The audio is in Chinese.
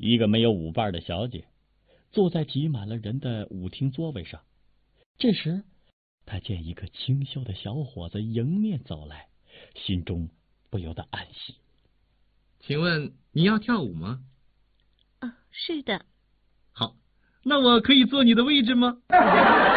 一个没有舞伴的小姐坐在挤满了人的舞厅座位上。这时，她见一个清秀的小伙子迎面走来，心中不由得暗喜。 请问你要跳舞吗？ 是的。 好，那我可以坐你的位置吗？